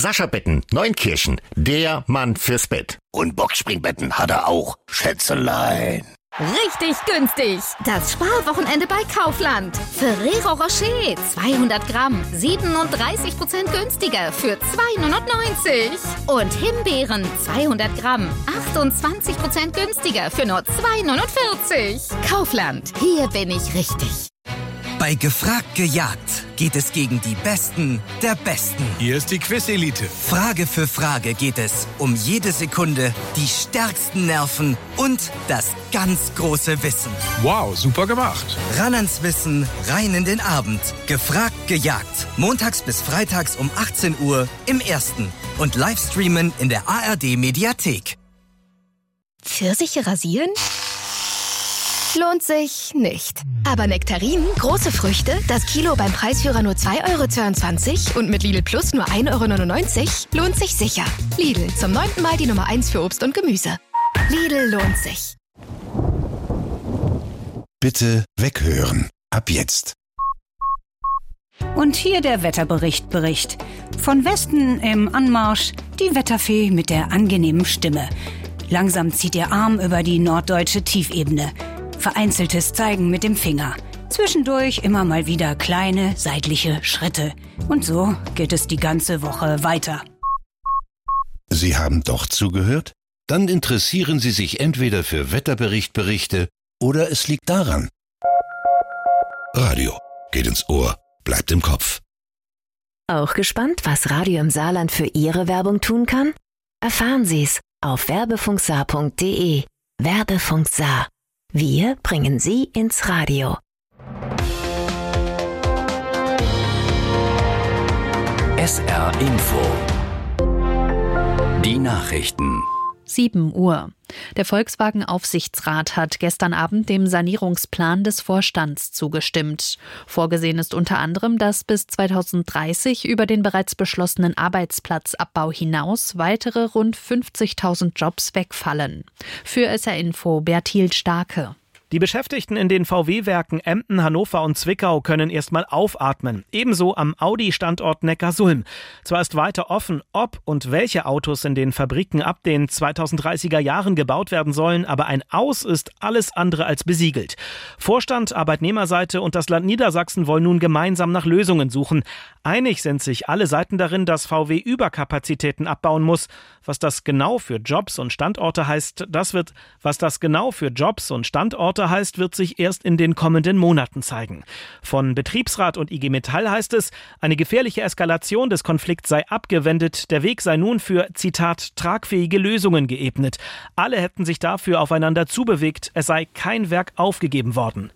Sascha Betten, Neunkirchen, der Mann fürs Bett. Und Boxspringbetten hat er auch, Schätzelein. Richtig günstig. Das Sparwochenende bei Kaufland. Ferrero Rocher 200 Gramm, 37% günstiger für 2,99. Und Himbeeren 200 Gramm, 28% günstiger für nur 2,49. Kaufland, hier bin ich richtig. Bei Gefragt gejagt geht es gegen die Besten der Besten. Hier ist die Quiz-Elite. Frage für Frage geht es um jede Sekunde, die stärksten Nerven und das ganz große Wissen. Wow, super gemacht. Ran ans Wissen, rein in den Abend. Gefragt gejagt. Montags bis freitags um 18 Uhr im Ersten. Und Livestreamen in der ARD-Mediathek. Pfirsiche rasieren? Lohnt sich nicht. Aber Nektarinen, große Früchte, das Kilo beim Preisführer nur 2,22 € und mit Lidl Plus nur 1,99 € lohnt sich sicher. Lidl, zum 9. Mal die Nummer 1 für Obst und Gemüse. Lidl lohnt sich. Bitte weghören. Ab jetzt. Und hier der Wetterbericht. Von Westen im Anmarsch die Wetterfee mit der angenehmen Stimme. Langsam zieht ihr Arm über die norddeutsche Tiefebene. Vereinzeltes Zeigen mit dem Finger. Zwischendurch immer mal wieder kleine seitliche Schritte. Und so geht es die ganze Woche weiter. Sie haben doch zugehört? Dann interessieren Sie sich entweder für Wetterberichte oder es liegt daran. Radio geht ins Ohr, bleibt im Kopf. Auch gespannt, was Radio im Saarland für Ihre Werbung tun kann? Erfahren Sie's auf werbefunksaar.de. Werbefunk Saar. Wir bringen Sie ins Radio. SR Info. Die Nachrichten. 7 Uhr. Der Volkswagen-Aufsichtsrat hat gestern Abend dem Sanierungsplan des Vorstands zugestimmt. Vorgesehen ist unter anderem, dass bis 2030 über den bereits beschlossenen Arbeitsplatzabbau hinaus weitere rund 50.000 Jobs wegfallen. Für SR Info Bertil Starke. Die Beschäftigten in den VW-Werken Emden, Hannover und Zwickau können erstmal aufatmen. Ebenso am Audi-Standort Neckarsulm. Zwar ist weiter offen, ob und welche Autos in den Fabriken ab den 2030er Jahren gebaut werden sollen, aber ein Aus ist alles andere als besiegelt. Vorstand, Arbeitnehmerseite und das Land Niedersachsen wollen nun gemeinsam nach Lösungen suchen. Einig sind sich alle Seiten darin, dass VW Überkapazitäten abbauen muss. Was das genau für Jobs und Standorte heißt, wird sich erst in den kommenden Monaten zeigen. Von Betriebsrat und IG Metall heißt es, eine gefährliche Eskalation des Konflikts sei abgewendet, der Weg sei nun für, Zitat, tragfähige Lösungen geebnet. Alle hätten sich dafür aufeinander zubewegt, es sei kein Werk aufgegeben worden.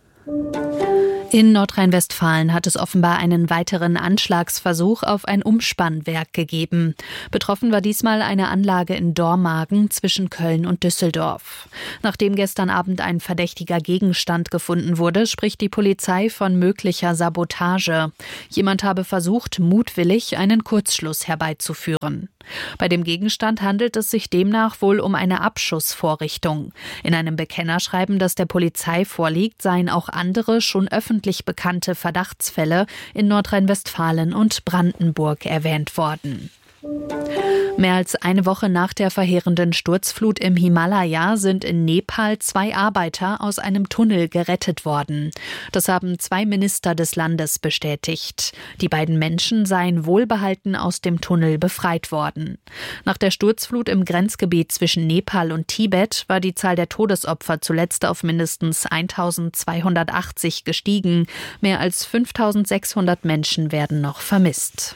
In Nordrhein-Westfalen hat es offenbar einen weiteren Anschlagsversuch auf ein Umspannwerk gegeben. Betroffen war diesmal eine Anlage in Dormagen zwischen Köln und Düsseldorf. Nachdem gestern Abend ein verdächtiger Gegenstand gefunden wurde, spricht die Polizei von möglicher Sabotage. Jemand habe versucht, mutwillig einen Kurzschluss herbeizuführen. Bei dem Gegenstand handelt es sich demnach wohl um eine Abschussvorrichtung. In einem Bekennerschreiben, das der Polizei vorliegt, seien auch andere schon öffentlich bekannte Verdachtsfälle in Nordrhein-Westfalen und Brandenburg erwähnt worden. Mehr als eine Woche nach der verheerenden Sturzflut im Himalaya sind in Nepal 2 Arbeiter aus einem Tunnel gerettet worden. Das haben 2 Minister des Landes bestätigt. Die beiden Menschen seien wohlbehalten aus dem Tunnel befreit worden. Nach der Sturzflut im Grenzgebiet zwischen Nepal und Tibet war die Zahl der Todesopfer zuletzt auf mindestens 1.280 gestiegen. Mehr als 5.600 Menschen werden noch vermisst.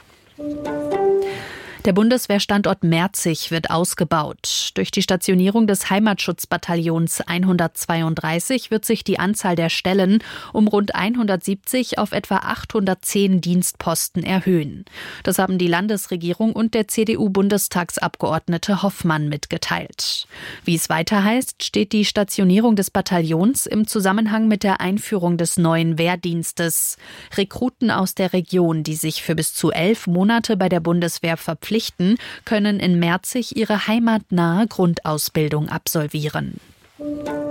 Der Bundeswehrstandort Merzig wird ausgebaut. Durch die Stationierung des Heimatschutzbataillons 132 wird sich die Anzahl der Stellen um rund 170 auf etwa 810 Dienstposten erhöhen. Das haben die Landesregierung und der CDU-Bundestagsabgeordnete Hoffmann mitgeteilt. Wie es weiter heißt, steht die Stationierung des Bataillons im Zusammenhang mit der Einführung des neuen Wehrdienstes. Rekruten aus der Region, die sich für bis zu 11 Monate bei der Bundeswehr verpflichten, können in Merzig ihre heimatnahe Grundausbildung absolvieren.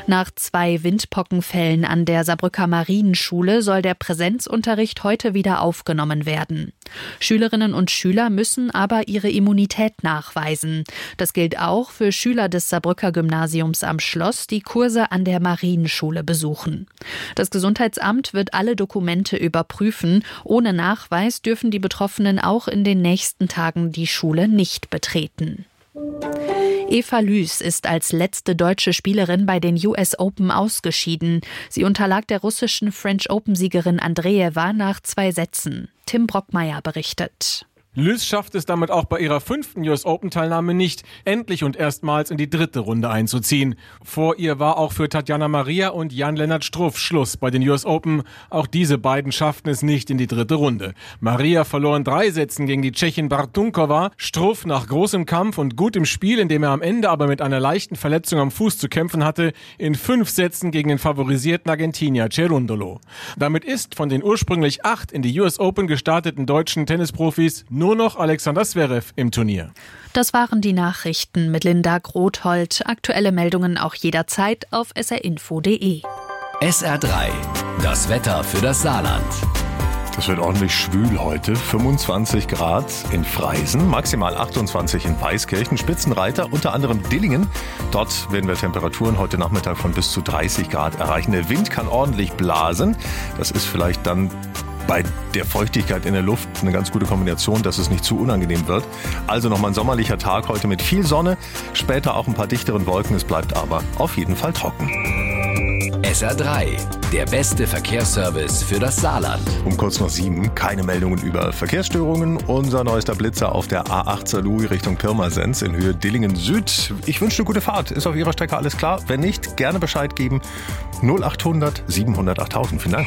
Nach 2 Windpockenfällen an der Saarbrücker Marienschule soll der Präsenzunterricht heute wieder aufgenommen werden. Schülerinnen und Schüler müssen aber ihre Immunität nachweisen. Das gilt auch für Schüler des Saarbrücker Gymnasiums am Schloss, die Kurse an der Marienschule besuchen. Das Gesundheitsamt wird alle Dokumente überprüfen. Ohne Nachweis dürfen die Betroffenen auch in den nächsten Tagen die Schule nicht betreten. Eva Lüß ist als letzte deutsche Spielerin bei den US Open ausgeschieden. Sie unterlag der russischen French Open-Siegerin Andreeva nach 2 Sätzen. Tim Brockmeier berichtet. Lüß schafft es damit auch bei ihrer 5. US Open-Teilnahme nicht, endlich und erstmals in die 3. Runde einzuziehen. Vor ihr war auch für Tatjana Maria und Jan-Lennart Struff Schluss bei den US Open. Auch diese beiden schafften es nicht in die 3. Runde. Maria verlor in 3 Sätzen gegen die Tschechin Bartunkova. Struff nach großem Kampf und gutem Spiel, in dem er am Ende aber mit einer leichten Verletzung am Fuß zu kämpfen hatte, in 5 Sätzen gegen den favorisierten Argentinier Cerundolo. Damit ist von den ursprünglich 8 in die US Open gestarteten deutschen Tennisprofis nur noch Alexander Zverev im Turnier. Das waren die Nachrichten mit Linda Grothold. Aktuelle Meldungen auch jederzeit auf srinfo.de. SR3, das Wetter für das Saarland. Es wird ordentlich schwül heute. 25 Grad in Freisen, maximal 28 in Weißkirchen, Spitzenreiter, unter anderem Dillingen. Dort werden wir Temperaturen heute Nachmittag von bis zu 30 Grad erreichen. Der Wind kann ordentlich blasen. Das ist vielleicht dann bei der Feuchtigkeit in der Luft eine ganz gute Kombination, dass es nicht zu unangenehm wird. Also nochmal ein sommerlicher Tag heute mit viel Sonne, später auch ein paar dichteren Wolken. Es bleibt aber auf jeden Fall trocken. SR3, der beste Verkehrsservice für das Saarland. Um kurz nach 7, keine Meldungen über Verkehrsstörungen. Unser neuester Blitzer auf der A8 Saarlouis Richtung Pirmasens in Höhe Dillingen Süd. Ich wünsche eine gute Fahrt. Ist auf Ihrer Strecke alles klar? Wenn nicht, gerne Bescheid geben. 0800 700 8000. Vielen Dank.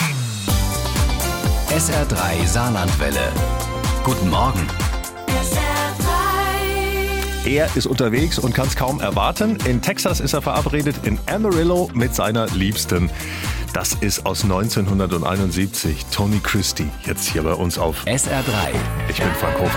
SR3 Saarlandwelle. Guten Morgen. Er ist unterwegs und kann es kaum erwarten. In Texas ist er verabredet, in Amarillo mit seiner Liebsten. Das ist aus 1971. Tony Christie, jetzt hier bei uns auf SR3. Ich bin Frank Hofer.